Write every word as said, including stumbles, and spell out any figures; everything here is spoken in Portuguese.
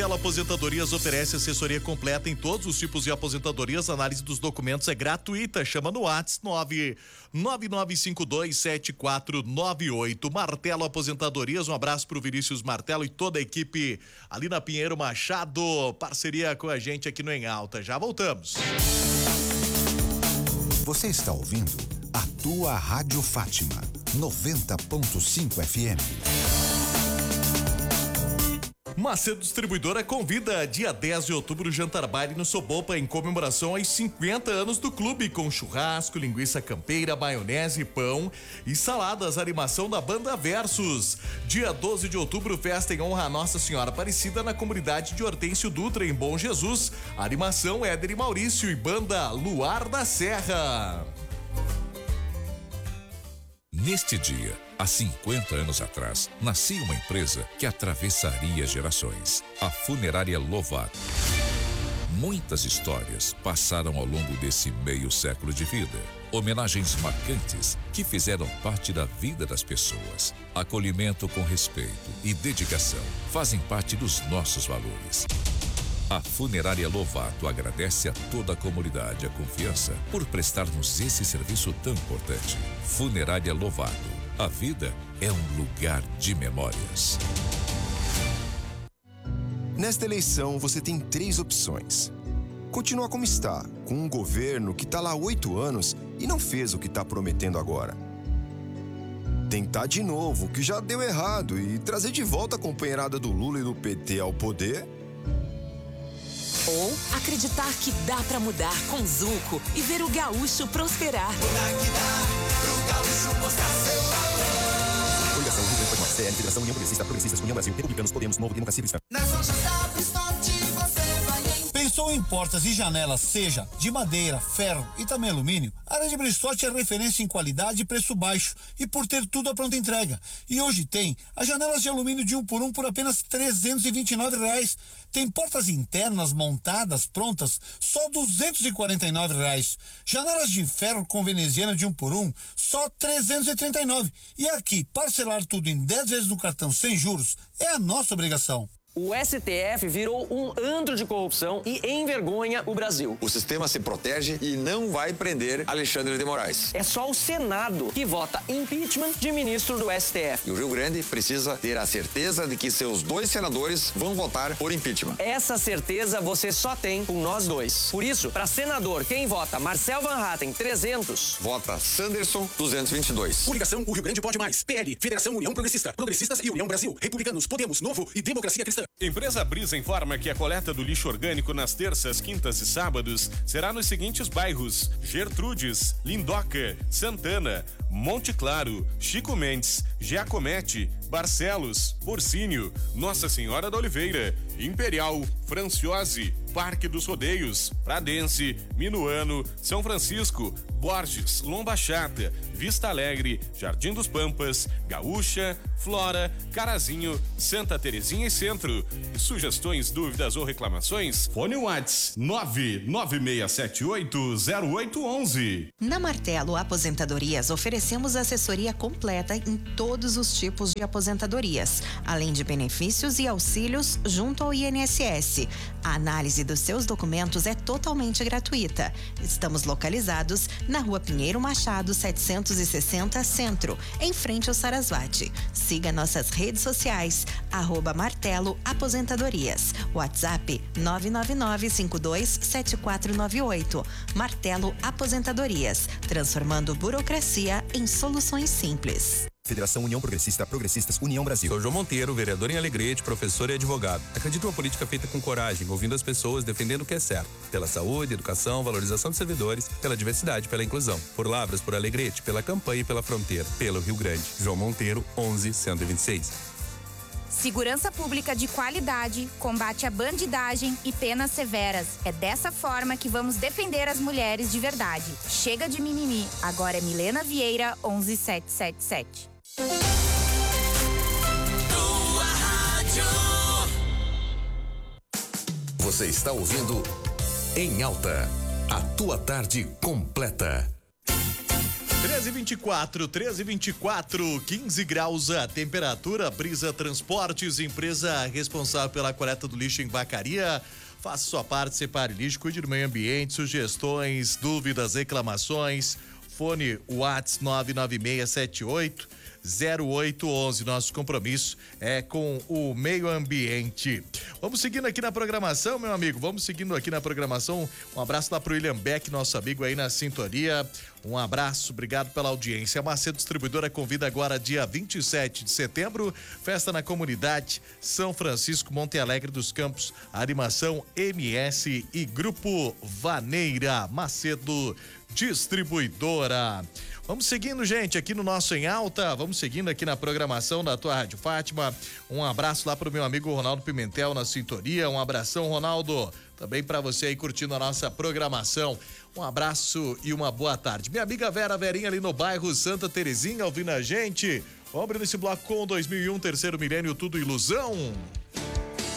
Martelo Aposentadorias oferece assessoria completa em todos os tipos de aposentadorias. A análise dos documentos é gratuita. Chama no WhatsApp nove nove nove cinco dois sete quatro nove oito. Martelo Aposentadorias, um abraço pro Vinícius Martelo e toda a equipe ali na Pinheiro Machado. Parceria com a gente aqui no Em Alta. Já voltamos. Você está ouvindo a tua Rádio Fátima, noventa ponto cinco F M. Macedo Distribuidora convida dia dez de outubro jantar baile no Sobopa em comemoração aos cinquenta anos do clube, com churrasco, linguiça campeira, maionese, pão e saladas, animação da banda Versus. Dia doze de outubro, festa em honra a Nossa Senhora Aparecida na comunidade de Hortêncio Dutra, em Bom Jesus. Animação Éder e Maurício e banda Luar da Serra. Neste dia, há cinquenta anos atrás, nascia uma empresa que atravessaria gerações, a Funerária Lovato. Muitas histórias passaram ao longo desse meio século de vida. Homenagens marcantes que fizeram parte da vida das pessoas. Acolhimento com respeito e dedicação fazem parte dos nossos valores. A Funerária Lovato agradece a toda a comunidade a confiança por prestar-nos esse serviço tão importante. Funerária Lovato. A vida é um lugar de memórias. Nesta eleição, você tem três opções. Continuar como está, com um governo que está lá há oito anos e não fez o que está prometendo agora. Tentar de novo, o que já deu errado, e trazer de volta a companheirada do Lula e do P T ao poder. Ou acreditar que dá pra mudar com Zuco e ver o gaúcho prosperar. Mudar que dá pro gaúcho mostrar seu valor. Coligação Rio Grande do Norte, C N, Federação União Progressista, Progressistas, União Brasil, Republicanos, Podemos, Novo, Democracia Cristã. Nas lojas da Bristolte você vai em... Pensou em portas e janelas, seja de madeira, ferro e também alumínio? A Rede Bristolte é referência em qualidade e preço baixo, e por ter tudo à pronta entrega. E hoje tem as janelas de alumínio de um por um por apenas trezentos e vinte e nove reais. Tem portas internas montadas, prontas, só duzentos e quarenta e nove reais. Janelas de ferro com veneziana de um por um, só trezentos e trinta e nove. E aqui, parcelar tudo em dez vezes no cartão sem juros é a nossa obrigação. O S T F virou um antro de corrupção e envergonha o Brasil. O sistema se protege e não vai prender Alexandre de Moraes. É só o Senado que vota impeachment de ministro do S T F. E o Rio Grande precisa ter a certeza de que seus dois senadores vão votar por impeachment. Essa certeza você só tem com nós dois. Por isso, para senador, quem vota Marcel Van Hatten, trezentos. Vota Sanderson, duzentos e vinte e dois. Coligação O Rio Grande Pode Mais. P L, Federação União Progressista, Progressistas e União Brasil. Republicanos, Podemos, Novo e Democracia Cristã. Empresa Brisa informa que a coleta do lixo orgânico nas terças, quintas e sábados será nos seguintes bairros: Gertrudes, Lindoca, Santana, Monte Claro, Chico Mendes, Giacomete, Barcelos, Porcínio, Nossa Senhora da Oliveira, Imperial, Franciose, Parque dos Rodeios, Pradense, Minuano, São Francisco, Borges, Lomba Chata, Vista Alegre, Jardim dos Pampas, Gaúcha, Flora, Carazinho, Santa Terezinha e Centro. Sugestões, dúvidas ou reclamações? Fone WhatsApp nove nove seis sete oito zero oito um um. Na Martelo Aposentadorias oferecemos assessoria completa em todos os tipos de aposentadorias, além de benefícios e auxílios junto ao I N S S. A análise dos seus documentos é totalmente gratuita. Estamos localizados na Rua Pinheiro Machado, setecentos e sessenta, Centro, em frente ao Sarasvati. Siga nossas redes sociais, arroba Martelo Aposentadorias. WhatsApp nove nove nove cinco dois sete quatro nove oito. Martelo Aposentadorias, transformando burocracia em soluções simples. Federação União Progressista, Progressistas, União Brasil. Sou João Monteiro, vereador em Alegrete, professor e advogado. Acredito em uma política feita com coragem, ouvindo as pessoas, defendendo o que é certo. Pela saúde, educação, valorização dos servidores, pela diversidade, pela inclusão. Por Lavras, por Alegrete, pela campanha e pela fronteira. Pelo Rio Grande. João Monteiro, onze cento e vinte e seis. Segurança pública de qualidade, combate à bandidagem e penas severas. É dessa forma que vamos defender as mulheres de verdade. Chega de mimimi. Agora é Milena Vieira, onze sete sete sete. Você está ouvindo Em Alta, a tua tarde completa. treze e vinte e quatro, treze e vinte e quatro, quinze graus a temperatura. Brisa Transportes, empresa responsável pela coleta do lixo em Vacaria. Faça sua parte, separe lixo, cuide do meio ambiente, sugestões, dúvidas, reclamações. Fone WhatsApp nove nove seis sete oito zero oito um um. Nosso compromisso é com o meio ambiente. Vamos seguindo aqui na programação, meu amigo. Vamos seguindo aqui na programação. Um abraço lá pro William Beck, nosso amigo aí na sintonia. Um abraço, obrigado pela audiência. A Macedo Distribuidora convida agora dia vinte e sete de setembro, festa na comunidade São Francisco, Monte Alegre dos Campos, animação M S e Grupo Vaneira. Macedo Distribuidora. Vamos seguindo, gente, aqui no nosso Em Alta, vamos seguindo aqui na programação da tua Rádio Fátima. Um abraço lá pro meu amigo Ronaldo Pimentel na sintonia. Um abração, Ronaldo, também para você aí curtindo a nossa programação. Um abraço e uma boa tarde. Minha amiga Vera Verinha ali no bairro Santa Terezinha ouvindo a gente. Vamos abrir esse bloco com dois mil e um, terceiro milênio, tudo ilusão.